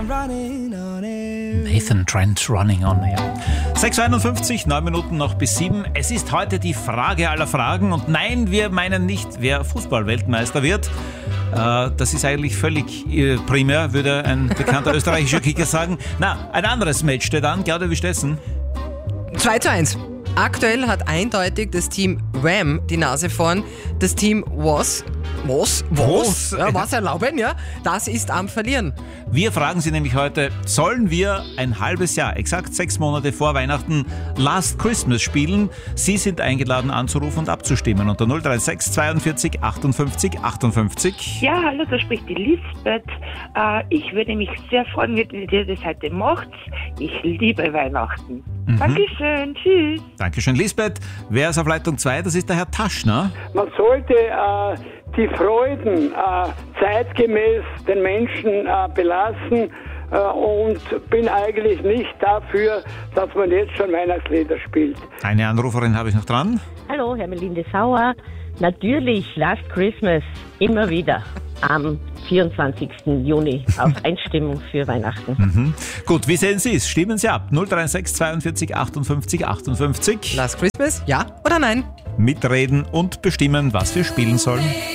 Nathan Trent, Running on Air. 6:51, 9 Minuten noch bis 7. Es ist heute die Frage aller Fragen. Und nein, wir meinen nicht, wer Fußball-Weltmeister wird. Das ist eigentlich völlig primär, würde ein bekannter österreichischer Kicker sagen. Na, ein anderes Match steht an. Claudia, wie steht's denn? 2:1. Aktuell hat eindeutig das Team Wham die Nase vorn. Das Team Was erlauben, ja, das ist am Verlieren. Wir fragen Sie nämlich heute, sollen wir ein halbes Jahr, exakt 6 Monate vor Weihnachten, Last Christmas spielen? Sie sind eingeladen anzurufen und abzustimmen unter 036 42 58 58. Ja, hallo, da spricht die Lisbeth. Ich würde mich sehr freuen, wenn ihr das heute macht. Ich liebe Weihnachten. Dankeschön, tschüss. Dankeschön, Lisbeth. Wer ist auf Leitung 2? Das ist der Herr Taschner. Man sollte die Freuden zeitgemäß den Menschen belassen und bin eigentlich nicht dafür, dass man jetzt schon Weihnachtslieder spielt. Eine Anruferin habe ich noch dran. Hallo, Hermelinde Sauer. Natürlich, Last Christmas, immer wieder am 24. Juni auf Einstimmung für Weihnachten. Gut, wie sehen Sie es? Stimmen Sie ab. 036 42 58 58. Last Christmas, ja oder nein? Mitreden und bestimmen, was wir spielen sollen.